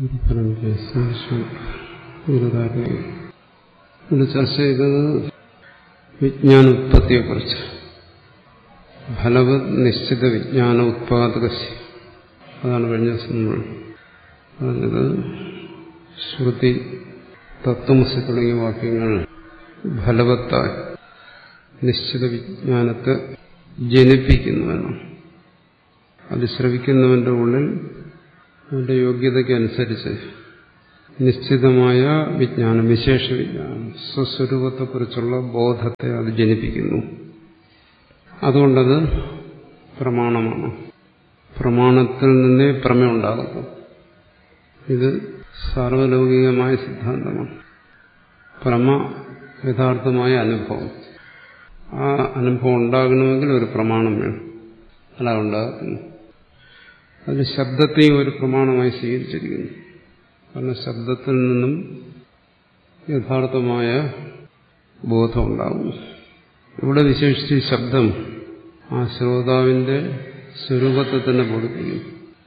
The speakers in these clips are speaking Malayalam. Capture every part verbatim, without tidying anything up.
ഇവിടെ ചർച്ച ചെയ്തത് വിജ്ഞാനോത്പത്തിയെക്കുറിച്ച്. ഫലവത് നിശ്ചിത വിജ്ഞാന ഉത്പാദക, അതാണ് കഴിഞ്ഞ ദിവസം നമ്മൾ പറഞ്ഞത്. ശ്രുതി, തത്വമസി തുടങ്ങിയ വാക്യങ്ങൾ ഫലവത്തായി നിശ്ചിത വിജ്ഞാനത്തെ ജനിപ്പിക്കുന്നുവെന്നാണ്. അത് ശ്രവിക്കുന്നവന്റെ ഉള്ളിൽ അവന്റെ യോഗ്യതയ്ക്കനുസരിച്ച് നിശ്ചിതമായ വിജ്ഞാനം, വിശേഷ വിജ്ഞാനം, സ്വസ്വരൂപത്തെക്കുറിച്ചുള്ള ബോധത്തെ അത് ജനിപ്പിക്കുന്നു. അതുകൊണ്ടത് പ്രമാണമാണ്. പ്രമാണത്തിൽ നിന്നേ പ്രമേയം ഉണ്ടാകുന്നു. ഇത് സാർവലൗകികമായ സിദ്ധാന്തമാണ്. പ്രമ യഥാർത്ഥമായ അനുഭവം. ആ അനുഭവം ഉണ്ടാകണമെങ്കിൽ ഒരു പ്രമാണം വേണം. അല്ല ഉണ്ടാകുന്നു. അതിന് ശബ്ദത്തെയും ഒരു പ്രമാണമായി സ്വീകരിച്ചിരിക്കുന്നു. കാരണം ശബ്ദത്തിൽ നിന്നും യഥാർത്ഥമായ ബോധം ഉണ്ടാകുന്നു. ഇവിടെ വിശേഷിച്ച് ശബ്ദം ആ ശ്രോതാവിന്റെ സ്വരൂപത്തെ തന്നെ ബോധിപ്പിക്കും.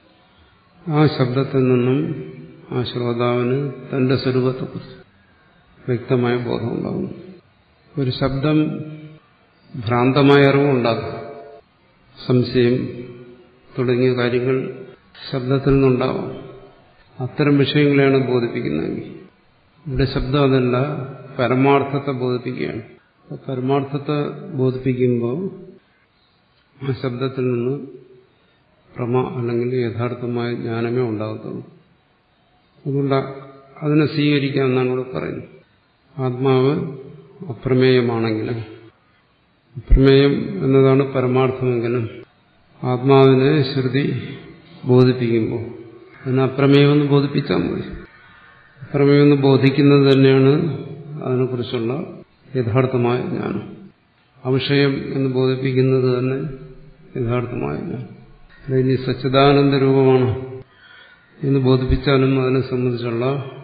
ആ ശബ്ദത്തിൽ നിന്നും ആ ശ്രോതാവിന് തന്റെ സ്വരൂപത്തെക്കുറിച്ച് വ്യക്തമായ ബോധം ഉണ്ടാകുന്നു. ഒരു ശബ്ദം ഭ്രാന്തമായ അറിവുണ്ടാകും. സംശയം തുടങ്ങിയ കാര്യങ്ങൾ ശബ്ദത്തിൽ നിന്നുണ്ടാവാം. അത്തരം വിഷയങ്ങളെയാണ് ബോധിപ്പിക്കുന്നതെങ്കിൽ ഇവിടെ ശബ്ദം അതല്ല, പരമാർത്ഥത്തെ ബോധിപ്പിക്കുകയാണ്. പരമാർത്ഥത്തെ ബോധിപ്പിക്കുമ്പോൾ ആ ശബ്ദത്തിൽ നിന്ന് പ്രമ അല്ലെങ്കിൽ യഥാർത്ഥമായ ജ്ഞാനമേ ഉണ്ടാകത്തുള്ളൂ. അതുകൊണ്ട് അതിനെ സ്വീകരിക്കാമെന്നാണ് ഇവിടെ പറയുന്നത്. ആത്മാവ് അപ്രമേയമാണെങ്കിലും, അപ്രമേയം എന്നതാണ് പരമാർത്ഥമെങ്കിലും ആത്മാവിനെ ശ്രുതി ബോധിപ്പിക്കുമ്പോൾ അതിന് അപ്രമേയമെന്ന് ബോധിപ്പിച്ചാൽ മതി. അപ്രമേയമെന്ന് ബോധിക്കുന്നത് തന്നെയാണ് അതിനെക്കുറിച്ചുള്ള യഥാർത്ഥമായ ജ്ഞാനം. അവിഷയം എന്ന് ബോധിപ്പിക്കുന്നത് തന്നെ യഥാർത്ഥമായ ജ്ഞാനം. ഇനി സച്ചിദാനന്ദ രൂപമാണ് എന്ന് ബോധിപ്പിച്ചാലും അതിനെ സംബന്ധിച്ചുള്ള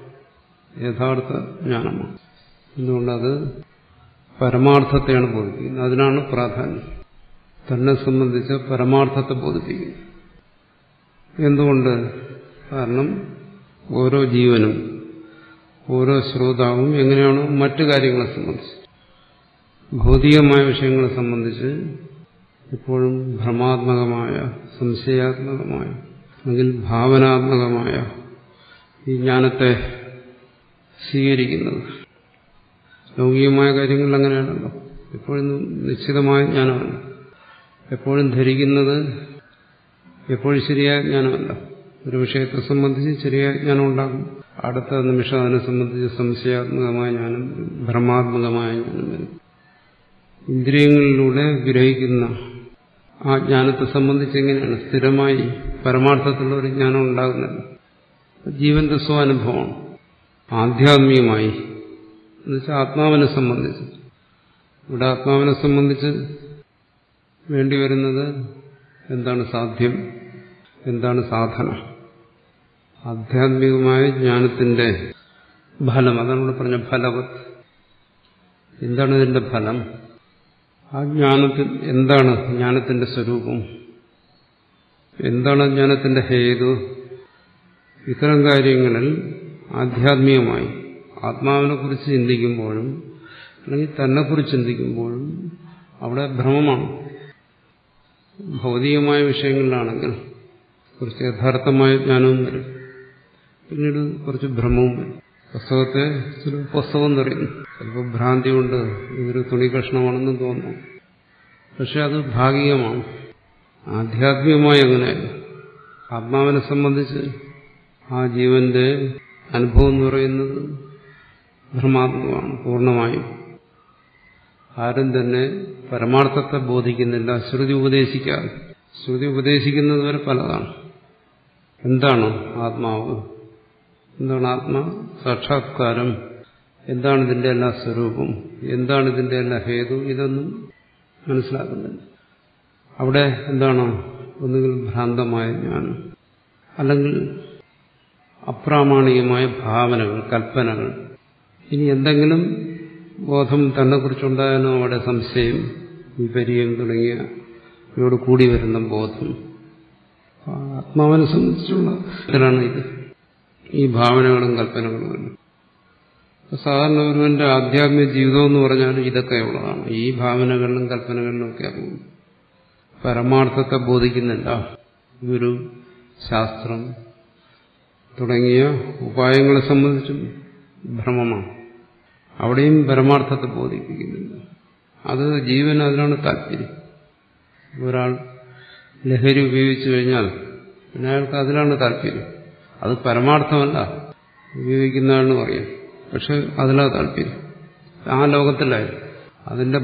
യഥാർത്ഥ ജ്ഞാനമാണ്. എന്തുകൊണ്ടത് പരമാർത്ഥത്തെയാണ് ബോധിപ്പിക്കുന്നത്. അതിനാണ് പ്രാധാന്യം. തന്നെ സംബന്ധിച്ച് പരമാർത്ഥത്തെ ബോധിപ്പിക്കുന്നു. എന്തുകൊണ്ട്? കാരണം ഓരോ ജീവനും ഓരോ ശ്രോതാവും എങ്ങനെയാണോ മറ്റു കാര്യങ്ങളെ സംബന്ധിച്ച്, ഭൗതികമായ വിഷയങ്ങളെ സംബന്ധിച്ച് എപ്പോഴും ഭ്രമാത്മകമായ, സംശയാത്മകമായ അല്ലെങ്കിൽ ഭാവനാത്മകമായ ഈ ജ്ഞാനത്തെ സ്വീകരിക്കുന്നത്. ലൗകികമായ കാര്യങ്ങളിൽ അങ്ങനെയാണല്ലോ. എപ്പോഴും നിശ്ചിതമായ ജ്ഞാനമല്ല. എപ്പോഴും ധരിക്കുന്നത് എപ്പോഴും ശരിയായ ജ്ഞാനമല്ല. ഒരു വിഷയത്തെ സംബന്ധിച്ച് ശരിയായ ജ്ഞാനം ഉണ്ടാകും. അടുത്ത നിമിഷം അതിനെ സംബന്ധിച്ച് സംശയാത്മകമായ ജ്ഞാനം, ഭ്രമാത്മകമായ ജ്ഞാനം വരും. ഇന്ദ്രിയങ്ങളിലൂടെ ഗ്രഹിക്കുന്ന ആ ജ്ഞാനത്തെ സംബന്ധിച്ച് എങ്ങനെയാണ് സ്ഥിരമായി പരമാർത്ഥത്തിലുള്ള ഒരു ജ്ഞാനം ഉണ്ടാകുന്നത്? ജീവന്റെ സ്വാനുഭവമാണ്. ആധ്യാത്മികമായി എന്നുവെച്ചാൽ ആത്മാവിനെ സംബന്ധിച്ച്. ഇവിടെ ആത്മാവിനെ സംബന്ധിച്ച് വേണ്ടിവരുന്നത് എന്താണ്? സാധ്യം, എന്താണ് സാധന? ആധ്യാത്മികമായ ജ്ഞാനത്തിന്റെ ഫലം, അതാണ് ഇവിടെ പറഞ്ഞ ഫലവത്. എന്താണ് ഇതിന്റെ ഫലം? ആ ജ്ഞാനത്തിൽ എന്താണ് ജ്ഞാനത്തിന്റെ സ്വരൂപം? എന്താണ് ജ്ഞാനത്തിന്റെ ഹേതു? ഇത്തരം കാര്യങ്ങളിൽ ആധ്യാത്മികമായി ആത്മാവിനെ കുറിച്ച് ചിന്തിക്കുമ്പോഴും അല്ലെങ്കിൽ തന്നെക്കുറിച്ച് ചിന്തിക്കുമ്പോഴും അവിടെ ഭ്രമമാണ്. ഭൗതികമായ വിഷയങ്ങളിലാണെങ്കിൽ കുറച്ച് യഥാർത്ഥമായ ജ്ഞാനവും വരും, പിന്നീട് കുറച്ച് ഭ്രമവും വരും. പുസ്തകത്തെ ചില പുസ്തകം എന്നറിയുന്നു, ചിലപ്പോൾ ഭ്രാന്തി കൊണ്ട് ഇതൊരു തുണി കഷ്ണമാണെന്ന് തോന്നുന്നു. പക്ഷെ അത് ഭാഗികമാണ്. ആധ്യാത്മികമായി അങ്ങനെയല്ല. ആത്മാവിനെ സംബന്ധിച്ച് ആ ജീവന്റെ അനുഭവം എന്ന് പറയുന്നത് ഭ്രമാത്മകമാണ് പൂർണ്ണമായും. ആരും തന്നെ പരമാർത്ഥത്തെ ബോധിക്കുന്നില്ല, ശ്രുതി ഉപദേശിക്കാതെ. ശ്രുതി ഉപദേശിക്കുന്നത് വരെ പലതാണ്. എന്താണ് ആത്മാവ്? എന്താണ് ആത്മാ സാക്ഷാത്കാരം? എന്താണ് ഇതിന്റെ എല്ലാ സ്വരൂപം? എന്താണ് ഇതിന്റെ എല്ലാ ഹേതു? ഇതൊന്നും മനസ്സിലാക്കുന്നില്ല. അവിടെ എന്താണ്? ഒന്നുകിൽ ഭ്രാന്തമായ ജ്ഞാനം, അല്ലെങ്കിൽ അപ്രാമാണികമായ ഭാവനകൾ, കൽപ്പനകൾ. ഇനി എന്തെങ്കിലും ബോധം തന്നെക്കുറിച്ചുണ്ടായാലും അവിടെ സംശയം, വിപര്യം തുടങ്ങിയ ഇവയോട് കൂടി വരുന്ന ബോധം. ആത്മാവിനെ സംബന്ധിച്ചുള്ള ഇതിലാണ് ഇത്. ഈ ഭാവനകളും കൽപ്പനകളുമല്ല. സാധാരണ ഒരുവന്റെ ആധ്യാത്മിക ജീവിതം എന്ന് പറഞ്ഞാൽ ഇതൊക്കെ ഉള്ളതാണ്. ഈ ഭാവനകളിലും കൽപ്പനകളിലും ഒക്കെ അറിയുന്നു. പരമാർത്ഥത്തെ ബോധിക്കുന്നില്ല. ഗുരു, ശാസ്ത്രം തുടങ്ങിയ ഉപായങ്ങളെ സംബന്ധിച്ചും ഭ്രമമാണ്. അവിടെയും പരമാർത്ഥത്തെ ബോധിപ്പിക്കുന്നില്ല. അത് ജീവൻ അതിനാണ് താല്പര്യം. ഒരാൾ ലഹരി ഉപയോഗിച്ചു കഴിഞ്ഞാൽ പിന്നെ അയാൾക്ക് അതിലാണ് താല്പര്യം. അത് പരമാർത്ഥമല്ല, ഉപയോഗിക്കുന്നതാണെന്ന് പറയാം. പക്ഷെ അതിലാ താല്പര്യം. ആ ലോകത്തിലായി അതിന്റെ